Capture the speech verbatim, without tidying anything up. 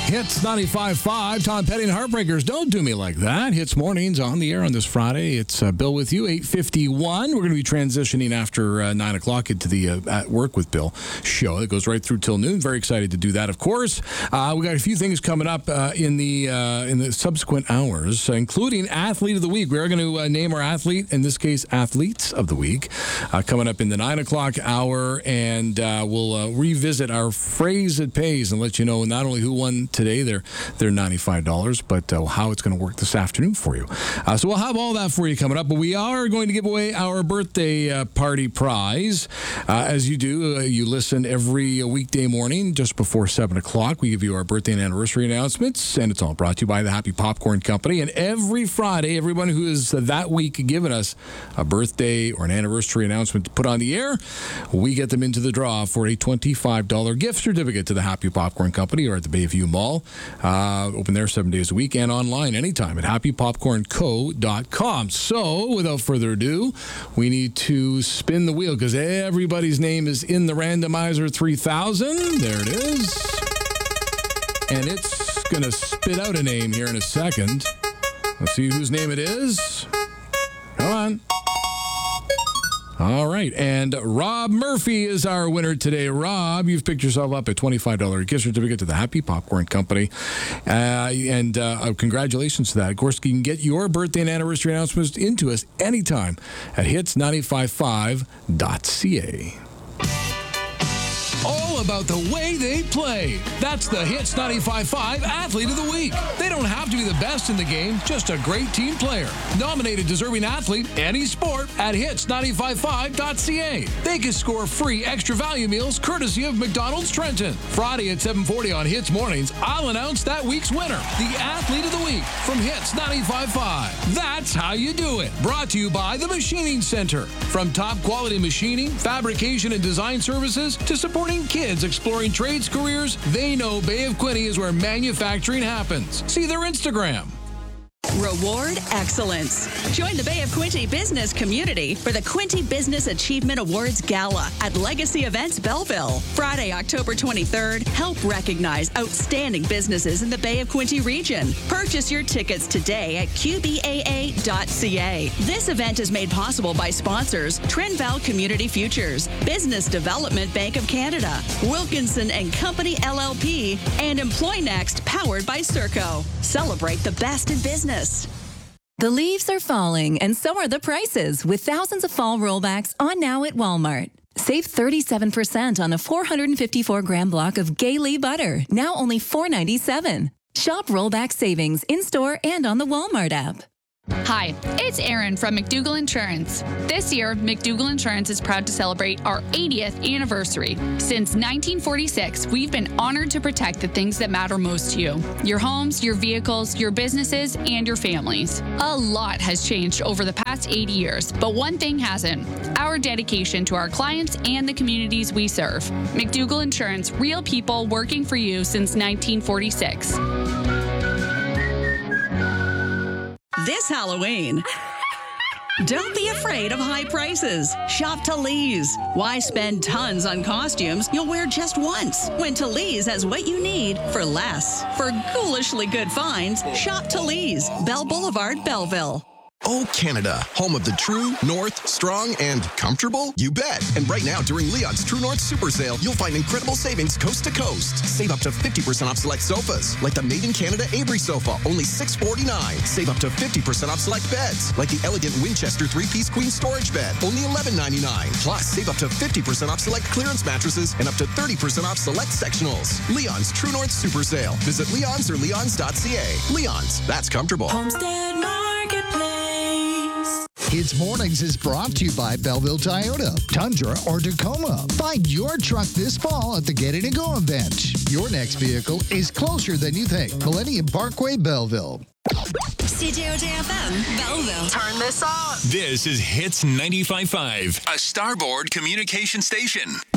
Hits ninety-five point five. Tom Petty and Heartbreakers. Don't do me like that. Hits mornings on the air on this Friday. It's uh, Bill with you, eight fifty-one. We're going to be transitioning after uh, nine o'clock into the uh, At Work with Bill show that goes right through till noon. Very excited to do that, of course. Uh, we got a few things coming up uh, in the uh, in the subsequent hours, uh, including Athlete of the Week. We are going to uh, name our athlete, in this case, Athletes of the Week, uh, coming up in the nine o'clock hour. And uh, we'll uh, revisit our phrase that pays and let you know not only who won today, their their ninety-five dollars, but uh, how it's going to work this afternoon for you. Uh, so we'll have all that for you coming up, but we are going to give away our birthday uh, party prize. Uh, as you do, uh, you listen every weekday morning just before seven o'clock. We give you our birthday and anniversary announcements, and it's all brought to you by the Happy Popcorn Company. And every Friday, everyone who is uh, that week given us a birthday or an anniversary announcement to put on the air, we get them into the draw for a twenty-five dollars gift certificate to the Happy Popcorn Company or at the Bayview Mall. Uh, open there seven days a week and online anytime at happy popcorn co dot com. So, without further ado, we need to spin the wheel because everybody's name is in the randomizer three thousand. There it is. And it's going to spit out a name here in a second. Let's see whose name it is. Come on. All right, and Rob Murphy is our winner today. Rob, you've picked yourself up a twenty-five dollars gift certificate to the Happy Popcorn Company, uh, and uh, congratulations to that. Of course, you can get your birthday and anniversary announcements into us anytime at hits nine five five dot c a. All about the way they play. That's the Hits ninety-five point five Athlete of the Week. They don't have to be the best in the game, just a great team player. Nominated deserving athlete, any sport, at hits nine five five dot c a. They can score free extra value meals courtesy of McDonald's Trenton. Friday at seven forty on Hits Mornings, I'll announce that week's winner, the Athlete of the Week from Hits ninety-five point five. That's how you do it. Brought to you by the Machining Center. From top quality machining, fabrication, and design services to supporting kids exploring trades careers, they know Bay of Quinte is where manufacturing happens. See their Instagram. Reward excellence. Join the Bay of Quinte business community for the Quinte Business Achievement Awards Gala at Legacy Events Belleville. Friday, October twenty-third, help recognize outstanding businesses in the Bay of Quinte region. Purchase your tickets today at q b a a dot c a. This event is made possible by sponsors Trenval Community Futures, Business Development Bank of Canada, Wilkinson and Company L L P, and Employ Next, powered by Serco. Celebrate the best in business. The leaves are falling, and so are the prices, with thousands of fall rollbacks on now at Walmart. Save thirty-seven percent on a four hundred fifty-four gram block of Gaylee butter, now only four ninety-seven. Shop rollback savings in-store and on the Walmart app. Hi, it's Erin from McDougall Insurance. This year, McDougall Insurance is proud to celebrate our eightieth anniversary. Since nineteen forty-six, we've been honored to protect the things that matter most to you. Your homes, your vehicles, your businesses, and your families. A lot has changed over the past eighty years, but one thing hasn't: our dedication to our clients and the communities we serve. McDougall Insurance, real people working for you since nineteen forty-six. This Halloween, don't be afraid of high prices. Shop Talese. Why spend tons on costumes you'll wear just once when Talese has what you need for less? For ghoulishly good finds, shop Talese, Bell Boulevard, Belleville. Oh, Canada, home of the true, north, strong, and comfortable? You bet. And right now, during Leon's True North Super Sale, you'll find incredible savings coast to coast. Save up to fifty percent off select sofas, like the Made in Canada Avery sofa, only six forty-nine. Save up to fifty percent off select beds, like the elegant Winchester three-piece queen storage bed, only eleven ninety-nine. Plus, save up to fifty percent off select clearance mattresses and up to thirty percent off select sectionals. Leon's True North Super Sale. Visit Leon's or leons dot c a. Leon's, that's comfortable. Homestead Marketplace. Hits Mornings is brought to you by Belleville Toyota, Tundra, or Tacoma. Find your truck this fall at the Get It and Go event. Your next vehicle is closer than you think. Millennium Parkway, Belleville. C J O J F M, Belleville. Turn this up. This is Hits ninety-five point five, a Starboard communication station.